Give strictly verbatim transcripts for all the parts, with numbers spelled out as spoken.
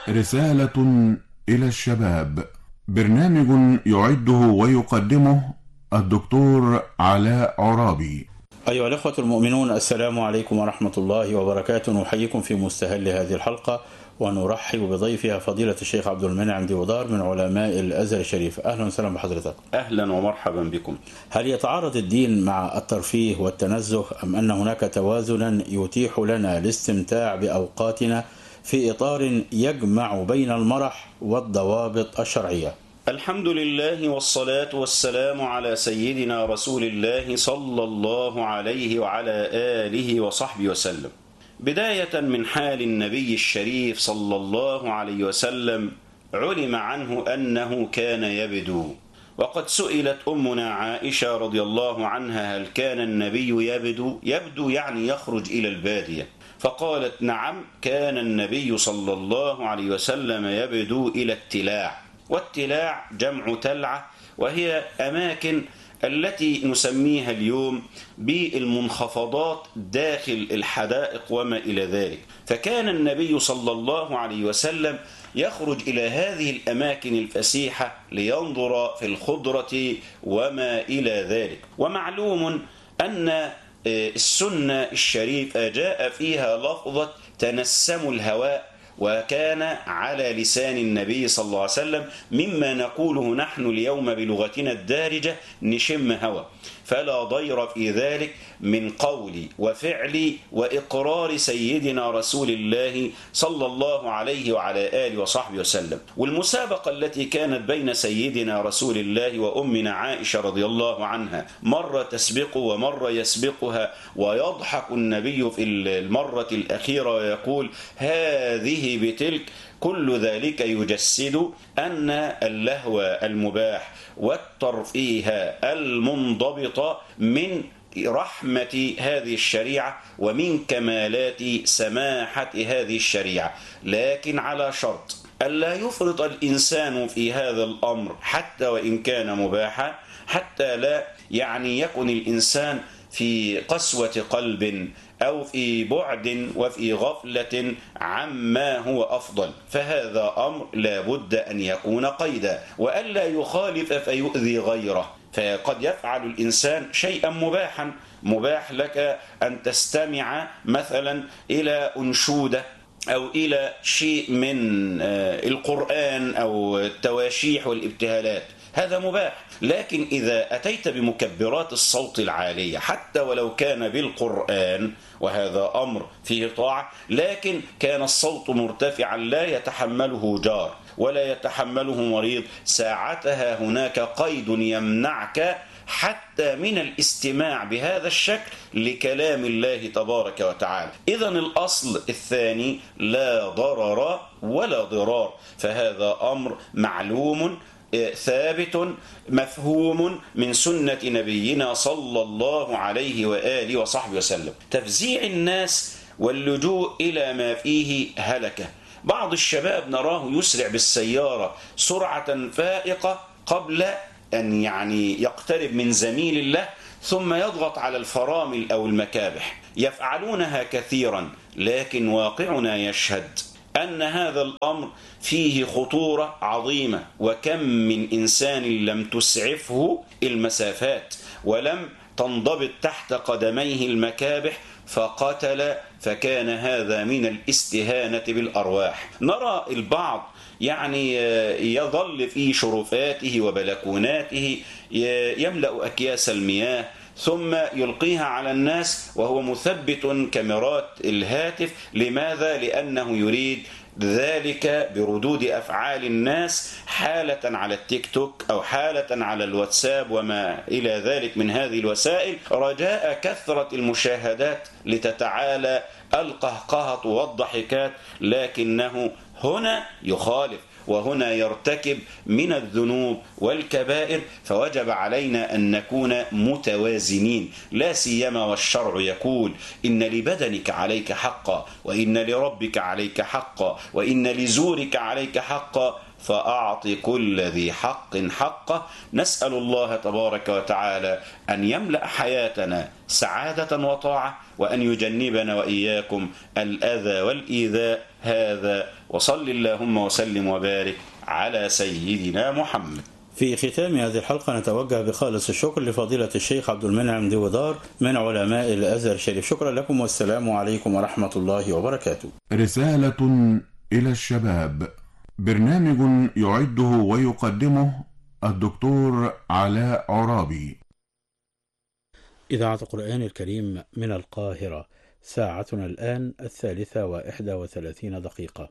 رسالة إلى الشباب. برنامج يعده ويقدمه الدكتور علاء عرابي. أيها الأخوة المؤمنون، السلام عليكم ورحمة الله وبركاته. نحييكم في مستهل هذه الحلقة ونرحب بضيفها فضيلة الشيخ عبد المنعم ديودار من علماء الأزهر الشريف. أهلا وسهلا بحضرتك. أهلا ومرحبا بكم. هل يتعارض الدين مع الترفيه والتنزه، أم أن هناك توازنا يتيح لنا الاستمتاع بأوقاتنا في إطار يجمع بين المرح والضوابط الشرعية؟ الحمد لله والصلاة والسلام على سيدنا رسول الله صلى الله عليه وعلى آله وصحبه وسلم. بداية من حال النبي الشريف صلى الله عليه وسلم، علم عنه أنه كان يبدو، وقد سئلت أمنا عائشة رضي الله عنها: هل كان النبي يبدو؟ يبدو يعني يخرج إلى البادية. فقالت: نعم، كان النبي صلى الله عليه وسلم يبدو إلى التلاع. والتلاع جمع تلعة، وهي أماكن التي نسميها اليوم بالمنخفضات داخل الحدائق وما إلى ذلك. فكان النبي صلى الله عليه وسلم يخرج إلى هذه الأماكن الفسيحة لينظر في الخضرة وما إلى ذلك. ومعلوم أن السنة الشريفة جاء فيها لفظة تنسم الهواء، وكان على لسان النبي صلى الله عليه وسلم مما نقوله نحن اليوم بلغتنا الدارجة: نشم هوا. فلا ضير في ذلك من قول وفعل وإقرار سيدنا رسول الله صلى الله عليه وعلى آله وصحبه وسلم. والمسابقة التي كانت بين سيدنا رسول الله وأمنا عائشة رضي الله عنها، مرة تسبق ومرة يسبقها، ويضحك النبي في المرة الأخيرة ويقول: هذه بتلك. كل ذلك يجسد أن اللهو المباح والترفيه المنضبط من رحمة هذه الشريعة ومن كمالات سماحة هذه الشريعة، لكن على شرط ألا يفرط الإنسان في هذا الأمر حتى وإن كان مباحا، حتى لا يعني يكون الإنسان في قسوة قلب أو في بعد وفي غفلة عما هو أفضل. فهذا أمر لا بد أن يكون قيدا، وألا يخالف فيؤذي غيره. فقد يفعل الإنسان شيئا مباحا، مباح لك أن تستمع مثلا إلى أنشودة أو إلى شيء من القرآن أو التواشيح والابتهالات، هذا مباح. لكن إذا أتيت بمكبرات الصوت العالية حتى ولو كان بالقرآن، وهذا أمر فيه طاعة، لكن كان الصوت مرتفعا لا يتحمله جار ولا يتحمله مريض، ساعتها هناك قيد يمنعك حتى من الاستماع بهذا الشكل لكلام الله تبارك وتعالى. إذن الأصل الثاني: لا ضرر ولا ضرار. فهذا أمر معلوم ثابت مفهوم من سنة نبينا صلى الله عليه وآله وصحبه وسلم. تفزيع الناس واللجوء إلى ما فيه هلكة. بعض الشباب نراه يسرع بالسيارة سرعة فائقة قبل أن يعني يقترب من زميل له، ثم يضغط على الفرامل أو المكابح. يفعلونها كثيرا، لكن واقعنا يشهد أن هذا الأمر فيه خطورة عظيمة. وكم من إنسان لم تسعفه المسافات ولم تنضبط تحت قدميه المكابح فقتل، فكان هذا من الاستهانة بالأرواح. نرى البعض يعني يظل في شرفاته وبلكوناته يملأ أكياس المياه ثم يلقيها على الناس وهو مثبت كاميرات الهاتف. لماذا؟ لأنه يريد ذلك بردود أفعال الناس، حالة على التيك توك أو حالة على الواتساب وما إلى ذلك من هذه الوسائل، رجاء كثرة المشاهدات لتتعالى القهقهة والضحكات. لكنه هنا يخالف وهنا يرتكب من الذنوب والكبائر. فوجب علينا أن نكون متوازنين، لا سيما والشرع يقول: إن لبدنك عليك حقا، وإن لربك عليك حقا، وإن لزورك عليك حقا. فأعط كل ذي حق حقه. نسأل الله تبارك وتعالى أن يملأ حياتنا سعادة وطاعة، وأن يجنبنا وإياكم الأذى والإيذاء. هذا وصل اللهم وسلم وبارك على سيدنا محمد. في ختام هذه الحلقة نتوجه بخالص الشكر لفضيلة الشيخ عبد المنعم ديودار من علماء الأزهر الشريف. شكرا لكم والسلام عليكم ورحمة الله وبركاته. رسالة إلى الشباب، برنامج يعده ويقدمه الدكتور علاء عرابي. إذاعة القرآن الكريم من القاهرة، ساعتنا الآن الثالثة وإحدى وثلاثين دقيقة،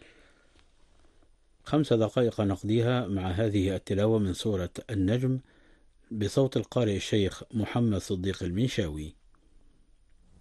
خمس دقائق نقضيها مع هذه التلاوة من سورة النجم بصوت القارئ الشيخ محمد صديق المنشاوي.